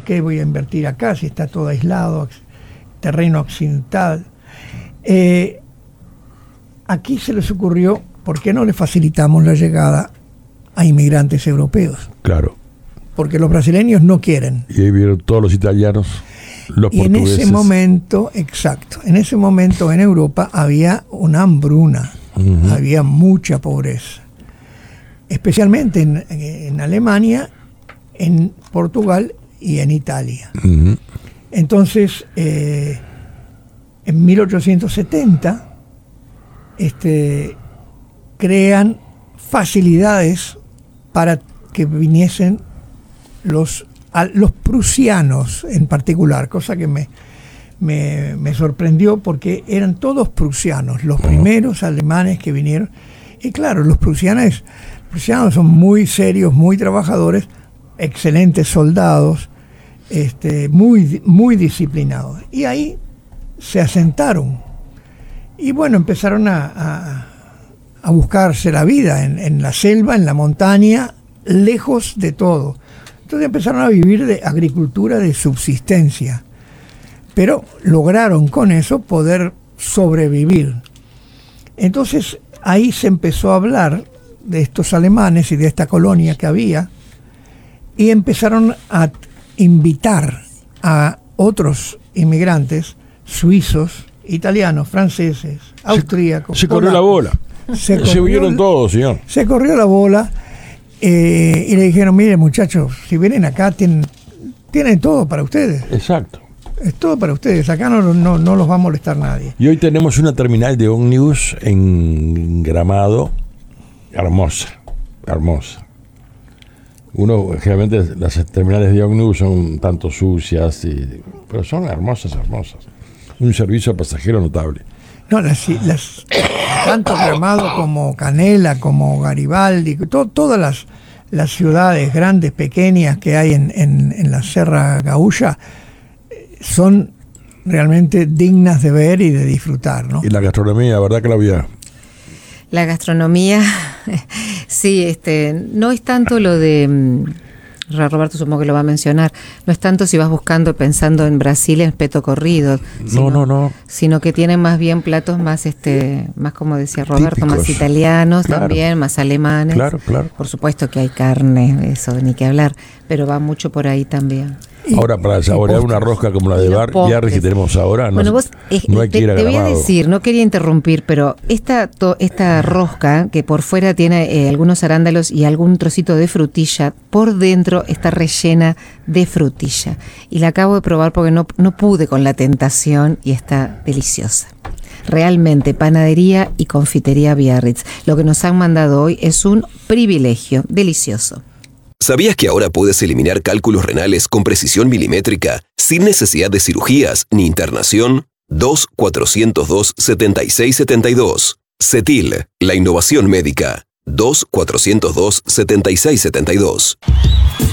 qué voy a invertir acá si está todo aislado, terreno occidental? Aquí se les ocurrió, ¿por qué no le facilitamos la llegada a inmigrantes europeos? Claro. Porque los brasileños no quieren. Y ahí vieron todos los italianos, los portugueses. En ese momento, exacto, en ese momento en Europa había una hambruna, había mucha pobreza. Especialmente en Alemania, en Portugal y en Italia. Entonces, en 1870, crean facilidades para que viniesen los prusianos en particular, cosa que me sorprendió porque eran todos prusianos, los primeros alemanes que vinieron. Y claro, los prusianos son muy serios, muy trabajadores, excelentes soldados, muy disciplinados. Y ahí se asentaron. Y bueno, empezaron a buscarse la vida en la selva, en la montaña, lejos de todo. Entonces empezaron a vivir de agricultura de subsistencia. Pero lograron con eso poder sobrevivir. Entonces ahí se empezó a hablar de estos alemanes y de esta colonia que había, y empezaron a invitar a otros inmigrantes suizos, italianos, franceses, austríacos. Se corrió la bola. Se huyeron todos, señor. Se corrió la bola y le dijeron, mire muchachos, si vienen acá tienen todo para ustedes. Exacto. Es todo para ustedes, acá no los va a molestar nadie. Y hoy tenemos una terminal de ómnibus en Gramado, hermosa. Generalmente las terminales de ómnibus son tanto sucias, pero son hermosas. Un servicio a pasajero notable. No, tanto Gramado como Canela, como Garibaldi, todas las ciudades grandes, pequeñas que hay en la Serra Gaúcha son realmente dignas de ver y de disfrutar, ¿no? Y la gastronomía, ¿verdad, Claudia? La gastronomía, sí, no es tanto lo de... Roberto supongo que lo va a mencionar. No es tanto si vas buscando, pensando en Brasil, en peto corrido. No. Sino que tienen más bien platos más, más como decía Roberto, típicos, más italianos, claro, también, más alemanes. Claro. Por supuesto que hay carne, eso ni que hablar, pero va mucho por ahí también. Ahora, para saborear una rosca como la de Biarritz que tenemos ahora, no hay que ir a Gramado. Te voy a decir, no quería interrumpir, pero esta rosca, que por fuera tiene algunos arándanos y algún trocito de frutilla, por dentro está rellena de frutilla. Y la acabo de probar porque no pude con la tentación y está deliciosa. Realmente, panadería y confitería Biarritz. Lo que nos han mandado hoy es un privilegio delicioso. ¿Sabías que ahora puedes eliminar cálculos renales con precisión milimétrica sin necesidad de cirugías ni internación? 2-402-7672. CETIL, la innovación médica. 2-402-7672.